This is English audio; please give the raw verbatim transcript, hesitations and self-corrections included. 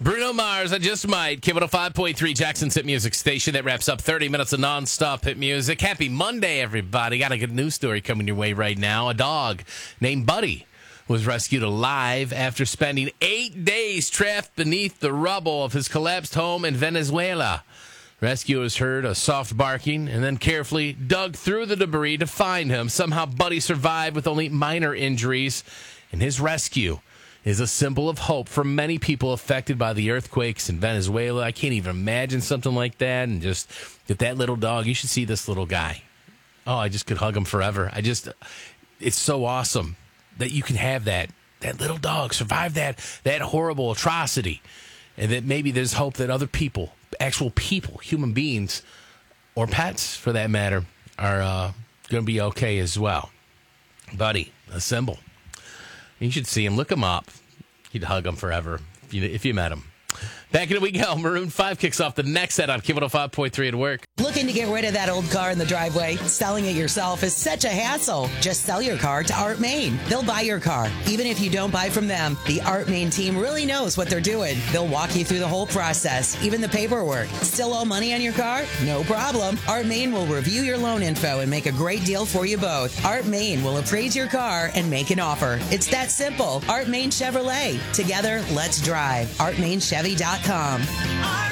Bruno Mars, I Just Might. K one oh five point three, Jackson's hit music station. That wraps up thirty minutes of nonstop hit music. Happy Monday, everybody. Got a good news story coming your way right now. A dog named Buddy was rescued alive after spending eight days trapped beneath the rubble of his collapsed home in Venezuela. Rescuers heard a soft barking and then carefully dug through the debris to find him. Somehow Buddy survived with only minor injuries, and his rescue is a symbol of hope for many people affected by the earthquakes in Venezuela. I can't even imagine something like that. And just get that little dog. You should see this little guy. Oh, I just could hug him forever. I just, it's so awesome that you can have that, that little dog survive that, that horrible atrocity. And that maybe there's hope that other people, actual people, human beings, or pets for that matter, are uh, going to be okay as well. Buddy, a symbol. You should see him. Look him up. You'd hug him forever if you, if you met him. Back in we go. Maroon five kicks off the next set on K one oh five point three at work. Looking to get rid of that old car in the driveway? Selling it yourself is such a hassle. Just sell your car to Art Main. They'll buy your car, even if you don't buy from them. The Art Main team really knows what they're doing. They'll walk you through the whole process, even the paperwork. Still owe money on your car? No problem. Art Main will review your loan info and make a great deal for you both. Art Main will appraise your car and make an offer. It's that simple. Art Main Chevrolet. Together, let's drive. art main chevy dot com.